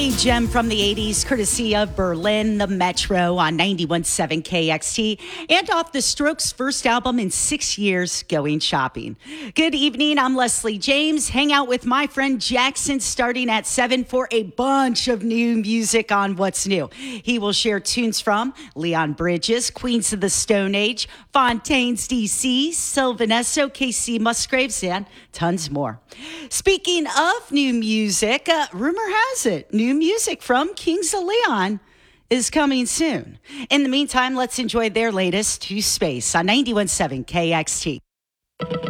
A gem from the 80s, courtesy of Berlin, the Metro on 91.7 KXT, and off the Strokes' first album in 6 years, Going Shopping. Good evening, I'm Leslie James. Hang out with my friend Jackson starting at 7 for a bunch of new music on What's New. He will share tunes from Leon Bridges, Queens of the Stone Age, Fontaines DC, Sylvan Esso, KC Musgraves, and tons more. Speaking of new music, rumor has it, new music from Kings of Leon is coming soon. In the meantime, let's enjoy their latest, To Space on 91.7 KXT.